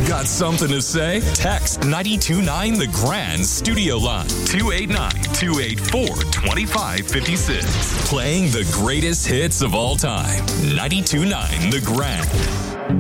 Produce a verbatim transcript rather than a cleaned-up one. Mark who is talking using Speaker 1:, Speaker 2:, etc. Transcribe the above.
Speaker 1: Got something to say? Text nine two nine The Grand Studio Line. two eight nine, two eight four, two five five six. Playing the greatest hits of all time. nine two nine The Grand.